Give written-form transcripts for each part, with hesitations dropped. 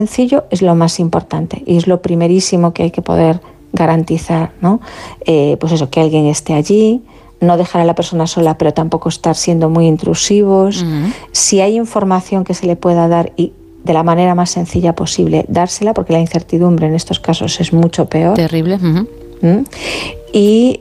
sencillo es lo más importante y es lo primerísimo que hay que poder garantizar, ¿no? Pues eso, que alguien esté allí, no dejar a la persona sola, pero tampoco estar siendo muy intrusivos. Si hay información que se le pueda dar y de la manera más sencilla posible, dársela, porque la incertidumbre en estos casos es mucho peor. Terrible. Y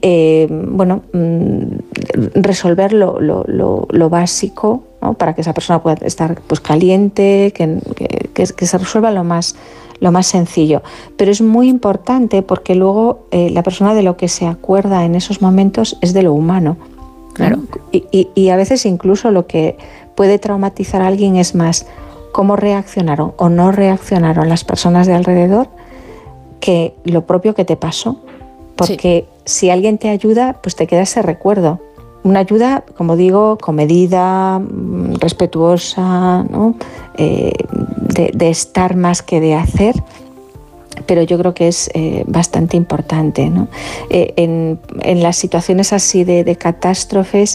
resolver lo básico, ¿no? Para que esa persona pueda estar pues caliente, que se resuelva lo más sencillo. Pero es muy importante porque luego la persona de lo que se acuerda en esos momentos es de lo humano. Claro. ¿No? Y a veces incluso lo que puede traumatizar a alguien es más cómo reaccionaron o no reaccionaron las personas de alrededor que lo propio que te pasó. Porque si alguien te ayuda, pues te queda ese recuerdo. Una ayuda, como digo, comedida, respetuosa, ¿no? De estar más que de hacer, pero yo creo que es bastante importante, ¿no? En las situaciones así de catástrofes,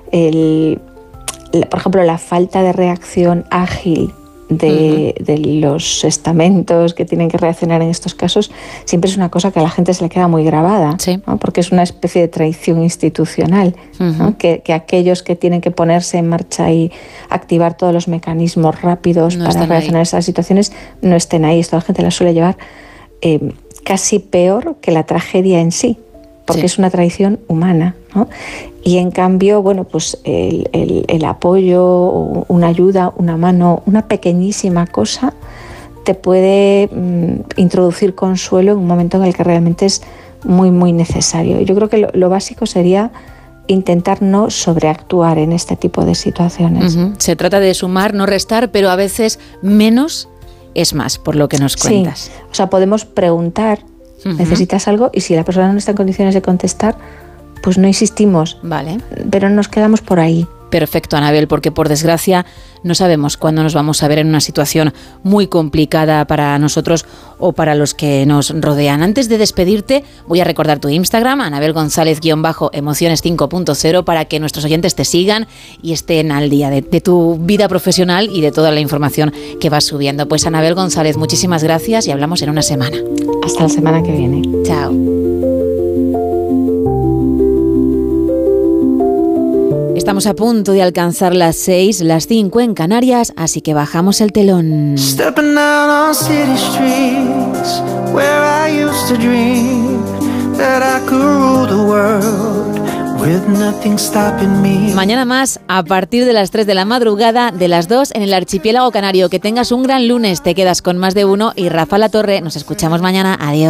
por ejemplo, la falta de reacción ágil de los estamentos que tienen que reaccionar en estos casos siempre es una cosa que a la gente se le queda muy grabada, ¿no? Porque es una especie de traición institucional, ¿no? Que aquellos que tienen que ponerse en marcha y activar todos los mecanismos rápidos para reaccionar a esas situaciones no estén ahí. Esto la gente la suele llevar casi peor que la tragedia en sí, porque es una traición humana, ¿no? Y en cambio, bueno, pues el apoyo, una ayuda, una mano, una pequeñísima cosa te puede introducir consuelo en un momento en el que realmente es muy, muy necesario. Yo creo que lo básico sería intentar no sobreactuar en este tipo de situaciones. Se trata de sumar, no restar, pero a veces menos es más, por lo que nos cuentas. Sí, o sea, podemos preguntar, ¿necesitas algo? Y si la persona no está en condiciones de contestar, pues no insistimos, vale, pero nos quedamos por ahí. Perfecto, Anabel, porque por desgracia no sabemos cuándo nos vamos a ver en una situación muy complicada para nosotros o para los que nos rodean. Antes de despedirte, voy a recordar tu Instagram, Anabel González_emociones 5.0, para que nuestros oyentes te sigan y estén al día de tu vida profesional y de toda la información que vas subiendo. Pues Anabel González, muchísimas gracias y hablamos en una semana. Hasta la semana que viene. Chao. Estamos a punto de alcanzar las 6, las 5 en Canarias, así que bajamos el telón. Stepping out on city streets where I used to dream that I could rule the world with nothing stopping me. Mañana más, a partir de las 3 de la madrugada, de las 2 en el archipiélago canario. Que tengas un gran lunes, te quedas con Más de Uno y Rafa La Torre. Nos escuchamos mañana. Adiós.